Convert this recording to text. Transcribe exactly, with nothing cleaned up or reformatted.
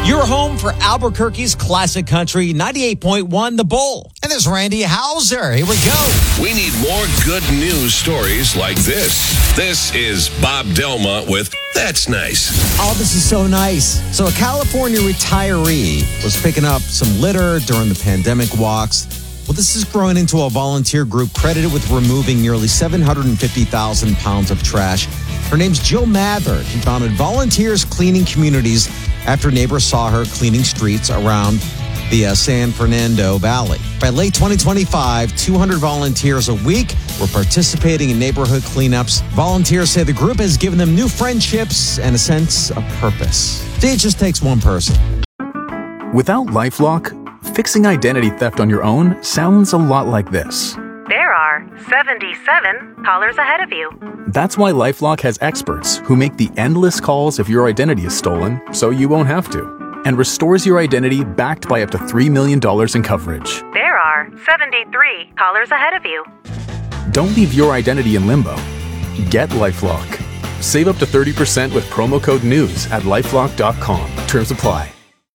Your home for Albuquerque's classic country, ninety-eight point one The Bull. And there's Randy Hauser. Here we go. We need more good news stories like this. This is Bob Delma with That's Nice. Oh, this is so nice. So a California retiree was picking up some litter during the pandemic walks. Well, this is growing into a volunteer group credited with removing nearly seven hundred fifty thousand pounds of trash. Her name's Jill Mather. She founded Volunteers Cleaning Communities after neighbors saw her cleaning streets around the uh, San Fernando Valley. By late twenty twenty-five, two hundred volunteers a week were participating in neighborhood cleanups. Volunteers say the group has given them new friendships and a sense of purpose. See, it just takes one person. Without LifeLock, fixing identity theft on your own sounds a lot like this. There are seventy-seven callers ahead of you. That's why LifeLock has experts who make the endless calls if your identity is stolen, so you won't have to, and restores your identity backed by up to three million dollars in coverage. There are seventy-three callers ahead of you. Don't leave your identity in limbo. Get LifeLock. Save up to thirty percent with promo code NEWS at lifelock dot com. Terms apply.